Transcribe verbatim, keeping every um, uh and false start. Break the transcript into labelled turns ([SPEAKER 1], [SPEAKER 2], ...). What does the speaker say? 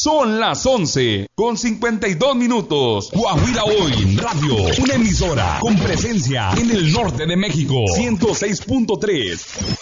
[SPEAKER 1] Son las once con cincuenta y dos minutos.
[SPEAKER 2] Coahuila Hoy Radio, una emisora con presencia en el norte de México. ciento seis punto tres.